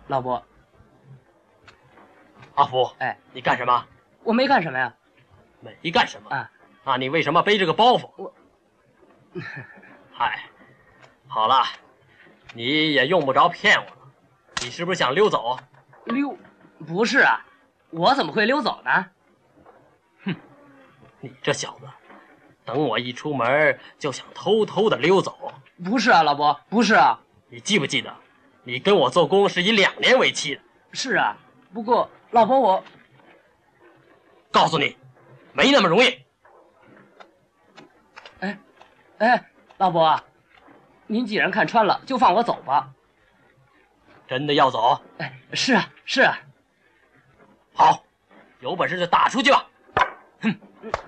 老伯。 阿福， 哎， 你干什么？ 我没干什么呀。 没干什么啊？ 那你为什么背着个包袱？ 我， 嗨，好了，你也用不着骗我了。你是不是想溜走？ 溜？不是啊，我怎么会溜走呢？ 哼，你这小子，等我一出门就想偷偷的溜走。 不是啊，老伯，不是啊。 你记不记得，你跟我做工是以2年为期的？ 是啊，不过老伯我告诉你，没那么容易。 哎，老伯啊，您既然看穿了，就放我走吧。 真的要走？ 哎，是啊，是啊。 好，有本事就打出去吧。哼。